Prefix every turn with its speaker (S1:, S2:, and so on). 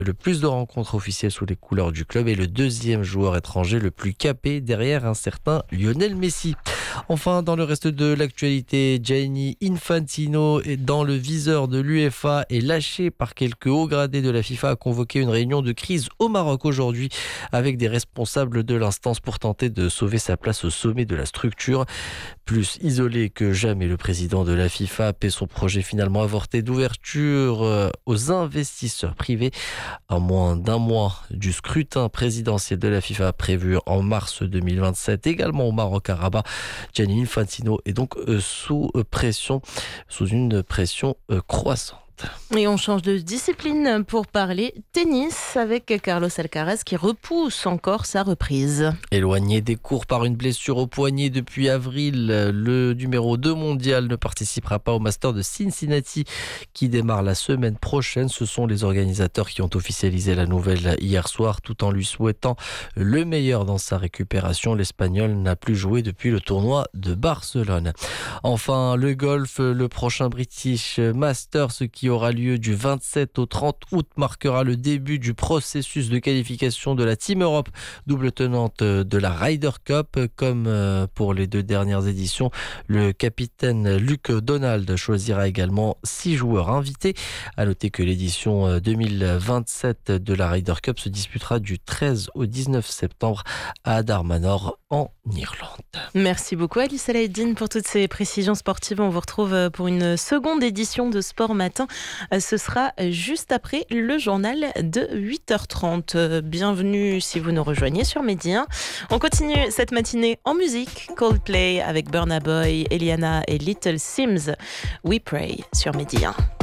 S1: le plus de rencontres officielles sous les couleurs du club et le deuxième joueur étranger le plus capé derrière un certain Lionel Messi. Enfin, dans le reste de l'actualité, Gianni Infantino est dans le viseur de l'UEFA et lâché par quelques hauts gradés de la FIFA a convoqué une réunion de crise au Maroc aujourd'hui avec des responsables de l'instance pour tenter de sauver sa place au sommet de la structure. Plus isolé que jamais, le président de la FIFA paie son projet finalement avorté d'ouverture aux investisseurs privés à moins d'un mois du scrutin présidentiel de la FIFA prévu en mars 2027, également au Maroc à Rabat. Gianni Infantino est donc sous une pression croissante.
S2: Et on change de discipline pour parler tennis avec Carlos Alcaraz qui repousse encore sa reprise.
S1: Éloigné des cours par une blessure au poignet depuis avril, le numéro 2 mondial ne participera pas au Master de Cincinnati qui démarre la semaine prochaine. Ce sont les organisateurs qui ont officialisé la nouvelle hier soir tout en lui souhaitant le meilleur dans sa récupération. L'Espagnol n'a plus joué depuis le tournoi de Barcelone. Enfin, le golf, le prochain British Masters qui aura lieu du 27 au 30 août marquera le début du processus de qualification de la Team Europe, double tenante de la Ryder Cup. Comme pour les deux dernières éditions, le capitaine Luke Donald choisira également 6 joueurs invités. À noter que l'édition 2027 de la Ryder Cup se disputera du 13 au 19 septembre à Darmanor en Irlande.
S2: Merci beaucoup Alice Alaïdine pour toutes ces précisions sportives. On vous retrouve pour une seconde édition de Sport Matin. Ce sera juste après le journal de 8h30. Bienvenue si vous nous rejoignez sur Midi 1. On continue cette matinée en musique. Coldplay avec Burna Boy, Eliana et Little Sims. We Pray sur Midi 1.